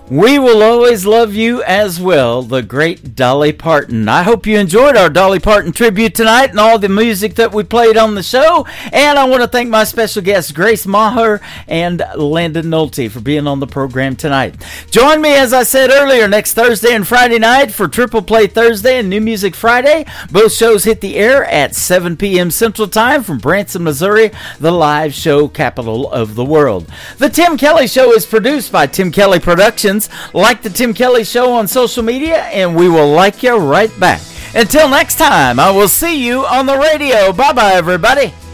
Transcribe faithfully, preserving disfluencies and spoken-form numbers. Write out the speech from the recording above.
We will always love you as well, the great Dolly Parton. I hope you enjoyed our Dolly Parton tribute tonight and all the music that we played on the show. And I want to thank my special guests, Grace Maher and Landon Nolte, for being on the program tonight. Join me, as I said earlier, next Thursday and Friday night for Triple Play Thursday and New Music Friday. Both shows hit the air at seven p.m. Central Time from Branson, Missouri, the live show capital of the world. The Tim Kelly Show is produced by Tim Kelly Productions. Like the Tim Kelly Show on social media, and we will like you right back. Until next time, I will see you on the radio. Bye-bye, everybody.